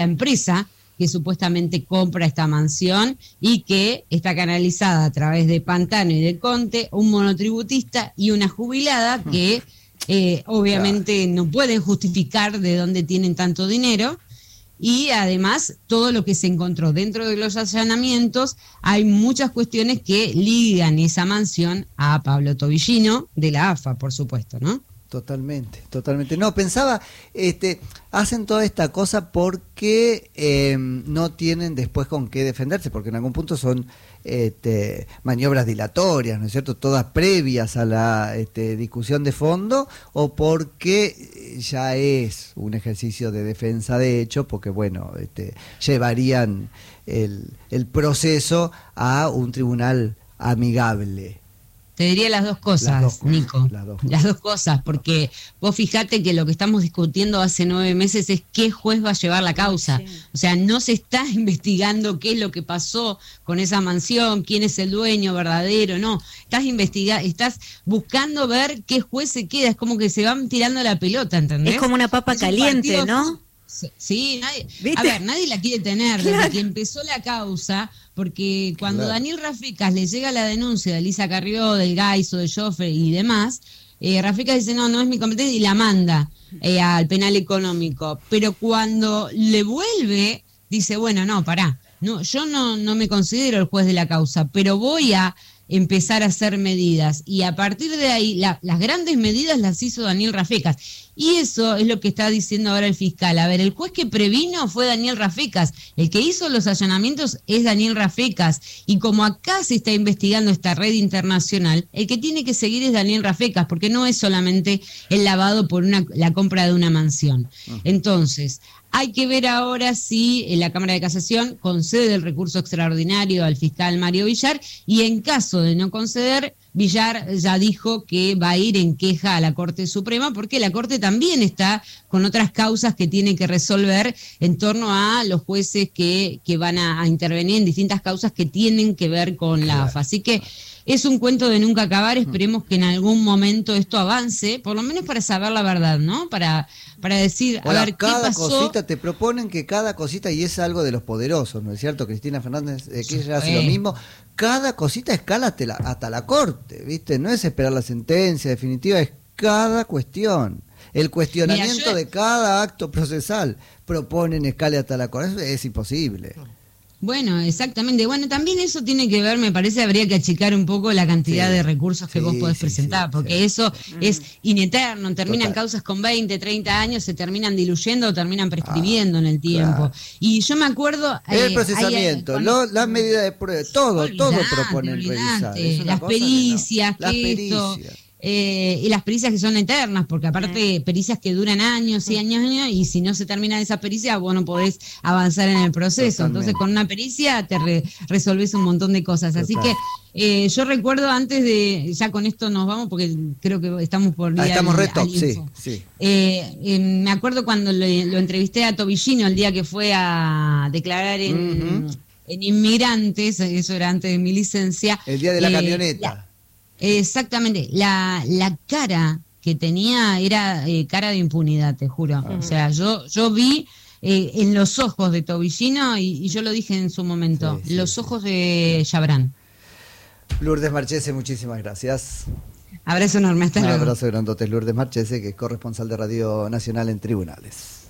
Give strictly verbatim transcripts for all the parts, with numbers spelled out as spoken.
empresa que supuestamente compra esta mansión y que está canalizada a través de Pantano y de Conte, un monotributista y una jubilada que eh, obviamente no pueden justificar de dónde tienen tanto dinero. Y además, todo lo que se encontró dentro de los allanamientos, hay muchas cuestiones que ligan esa mansión a Pablo Tobillino, de la A F A, por supuesto, ¿no? Totalmente, totalmente. No, pensaba, este, hacen toda esta cosa porque eh, no tienen después con qué defenderse, porque en algún punto son este, maniobras dilatorias, ¿no es cierto?, todas previas a la este, discusión de fondo, o porque ya es un ejercicio de defensa de hecho, porque bueno, este, llevarían el, el proceso a un tribunal amigable. Te diría las dos cosas, las dos cosas Nico. Las dos cosas. Las dos cosas, porque vos fijate que lo que estamos discutiendo hace nueve meses es qué juez va a llevar la causa. Sí. O sea, no se está investigando qué es lo que pasó con esa mansión, quién es el dueño verdadero, no. Estás investigando, estás buscando ver qué juez se queda. Es como que se van tirando la pelota, ¿entendés? Es como una papa es caliente, un ¿no? Sí, nadie, a ver, nadie la quiere tener. Desde claro. que empezó la causa, porque cuando claro. Daniel Rafecas le llega la denuncia de Elisa Carrió, del Gaiso, de Joffre y demás, eh, Rafecas dice, no, no es mi competencia, y la manda eh, al penal económico. Pero cuando le vuelve, dice, bueno, no, pará, no, yo no, no me considero el juez de la causa, pero voy a empezar a hacer medidas. Y a partir de ahí, la, las grandes medidas las hizo Daniel Rafecas. Y eso es lo que está diciendo ahora el fiscal. A ver, el juez que previno fue Daniel Rafecas. El que hizo los allanamientos es Daniel Rafecas. Y como acá se está investigando esta red internacional, el que tiene que seguir es Daniel Rafecas, porque no es solamente el lavado por una, la compra de una mansión. Uh-huh. Entonces, hay que ver ahora si en la Cámara de Casación concede el recurso extraordinario al fiscal Mario Villar, y en caso de no conceder, Villar ya dijo que va a ir en queja a la Corte Suprema, porque la Corte también está con otras causas que tiene que resolver en torno a los jueces que, que van a, a intervenir en distintas causas que tienen que ver con la A F A. Así que es un cuento de nunca acabar. Esperemos que en algún momento esto avance, por lo menos para saber la verdad, ¿no? Para, para decir, a Ahora, ver, cada ¿qué pasó? Cosita, te proponen que cada cosita, y es algo de los poderosos, ¿no es cierto? Cristina Fernández eh, que ella hace lo mismo, cada cosita escala hasta la, hasta la Corte, ¿viste? No es esperar la sentencia definitiva, es cada cuestión. El cuestionamiento Mira, yo... de cada acto procesal proponen escala hasta la Corte, eso es imposible. Bueno, exactamente. Bueno, también eso tiene que ver, me parece, habría que achicar un poco la cantidad sí, de recursos que sí, vos podés sí, presentar, sí, porque sí. eso mm. es ineterno, terminan Total. causas con veinte, treinta años, se terminan diluyendo o terminan prescribiendo ah, en el tiempo. Claro. Y yo me acuerdo... El eh, procesamiento, hay, lo, las medidas de prueba, todo, olvidate, todo proponen revisar. Las pericias, que no. que Las esto... pericias. Eh, y las pericias que son eternas, porque aparte mm. pericias que duran años y años y años, y si no se termina esa pericia, vos no podés avanzar en el proceso. Totalmente. Entonces con una pericia te re, resolvés un montón de cosas. Total. Así que eh, yo recuerdo antes de, ya con esto nos vamos porque creo que estamos por día. Ah, estamos al, reto, al sí, sí. Eh, eh, me acuerdo cuando lo, lo entrevisté a Tobillino el día que fue a declarar en, uh-huh. en Inmigrantes, eso era antes de mi licencia. El día de la eh, camioneta. La, Exactamente, la, la cara que tenía era eh, cara de impunidad, te juro. Uh-huh. O sea, yo, yo vi eh, en los ojos de Tobillino, y, y yo lo dije en su momento, sí, sí, los sí. ojos de Chabrán. Lourdes Marchese, muchísimas gracias. Abrazo enorme, hasta Un luego. abrazo grandote, Lourdes Marchese, que es corresponsal de Radio Nacional en Tribunales.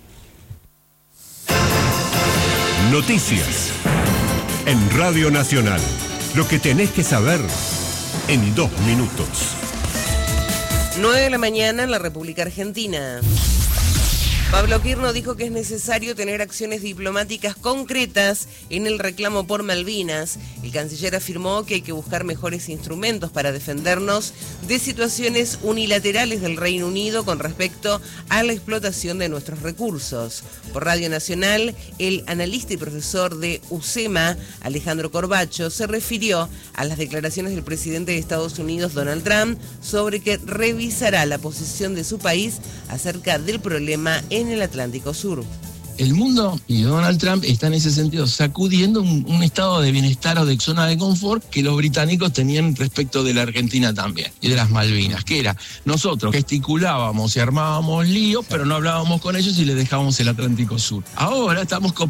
Noticias en Radio Nacional. Lo que tenés que saber en dos minutos. nueve de la mañana en la República Argentina. Pablo Quirno dijo que es necesario tener acciones diplomáticas concretas en el reclamo por Malvinas. El canciller afirmó que hay que buscar mejores instrumentos para defendernos de situaciones unilaterales del Reino Unido con respecto a la explotación de nuestros recursos. Por Radio Nacional, el analista y profesor de U C E M A, Alejandro Corbacho, se refirió a las declaraciones del presidente de Estados Unidos, Donald Trump, sobre que revisará la posición de su país acerca del problema en en el Atlántico Sur. el mundo y Donald Trump está en ese sentido sacudiendo un, un estado de bienestar o de zona de confort que los británicos tenían respecto de la Argentina también y de las Malvinas, que era nosotros gesticulábamos y armábamos líos, pero no hablábamos con ellos y les dejábamos el Atlántico Sur. Ahora estamos